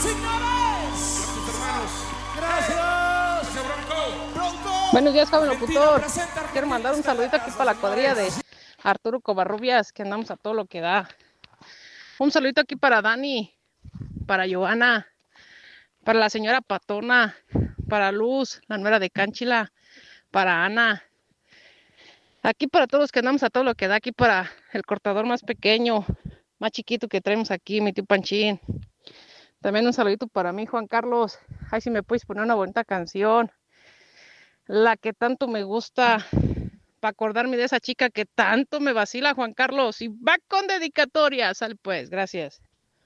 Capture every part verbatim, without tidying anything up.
señores. Gracias. Gracias, Bronco. Bronco. Buenos días, joven locutor. Quiero mandar un saludito aquí para la cuadrilla de Arturo Covarrubias, que andamos a todo lo que da. Un saludito aquí para Dani, para Joana, para la señora Patona, para Luz, la nuera de Cánchila, para Ana. Aquí para todos los que andamos a todo lo que da, aquí para el cortador más pequeño, más chiquito que traemos aquí, mi tío Panchín. También un saludito para mí, Juan Carlos. Ay, si me puedes poner una bonita canción, la que tanto me gusta, para acordarme de esa chica que tanto me vacila, Juan Carlos. Y va con dedicatoria. Sale pues, gracias.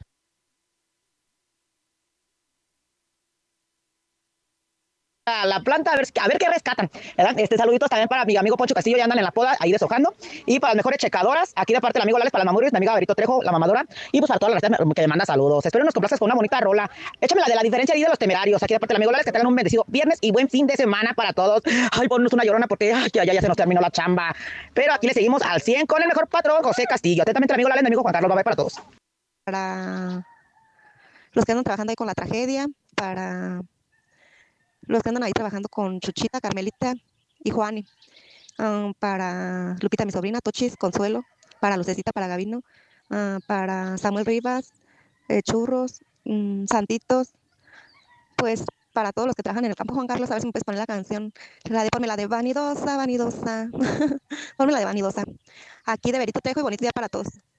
A la planta a ver, a ver qué rescatan, ¿verdad? Este, saluditos también para mi amigo Poncho Castillo, ya andan en la poda, ahí deshojando, y para las mejores checadoras, aquí de parte del amigo Lales, para las mamuris, mi amiga Berito Trejo, la mamadora, y pues para todas las raza que me manda saludos. Espero nos complazcas con una bonita rola. Échame la de la diferencia ahí de los temerarios, aquí de parte del amigo Lales, que tengan un bendecido viernes y buen fin de semana para todos. Ay, ponnos una llorona porque ay, ya, ya, ya se nos terminó la chamba, pero aquí le seguimos al cien con el mejor patrón, José Castillo. Atentamente el amigo Lales, mi amigo Juan Carlos, bye bye para todos. Para los que andan trabajando ahí con la tragedia, para los que andan ahí trabajando con Chuchita, Carmelita y Juani, um, para Lupita, mi sobrina, Tochis, Consuelo, para Lucecita, para Gavino, uh, para Samuel Rivas, eh, Churros, um, Santitos, pues para todos los que trabajan en el campo. Juan Carlos, a ver si me puedes poner la canción, la de, ponme la de Vanidosa, Vanidosa, ponme la de Vanidosa, aquí de Berito Trejo y bonito día para todos.